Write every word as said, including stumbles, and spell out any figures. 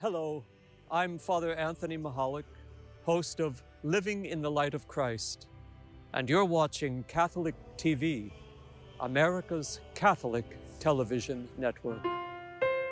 Hello, I'm Father Anthony Mahalik, host of Living in the Light of Christ, and you're watching Catholic T V, America's Catholic television network.